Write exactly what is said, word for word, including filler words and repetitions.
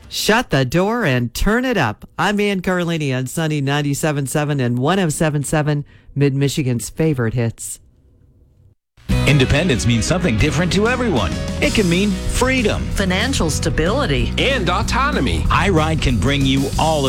Shut the door and turn it up. I'm Ann Carlini on Sunny ninety-seven point seven and one oh seven point seven, Mid-Michigan's favorite hits. Independence means something different to everyone. It can mean freedom, financial stability, and autonomy. iRide can bring you all of